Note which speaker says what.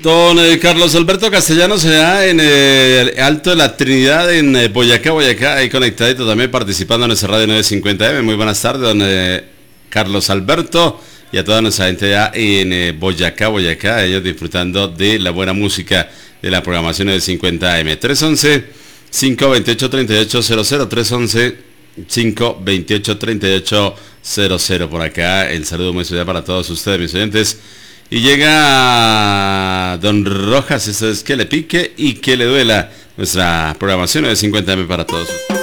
Speaker 1: Don Carlos Alberto Castellanos se da en el Alto de la Trinidad en Boyacá, ahí conectadito también participando en nuestra radio 950M. Muy buenas tardes, don Carlos Alberto, y a toda nuestra gente ya en Boyacá, ellos disfrutando de la buena música de la programación 950M. 311-528-3800, 311-528-3800. Por acá el saludo muy especial para todos ustedes, mis oyentes. Y llega Don Rojas, eso es que le pique y que le duela, nuestra programación 950M para todos ustedes.